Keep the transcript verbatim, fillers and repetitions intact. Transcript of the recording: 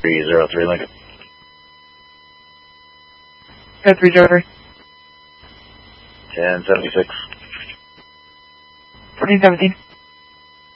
three zero three Lincoln. Code three zero three. ten seventy-six. fourteen seventeen.